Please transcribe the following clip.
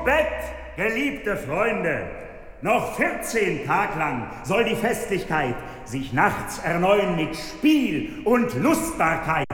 Bett, geliebte Freunde! Noch 14 Tag lang soll die Festlichkeit sich nachts erneuern mit Spiel und Lustbarkeit.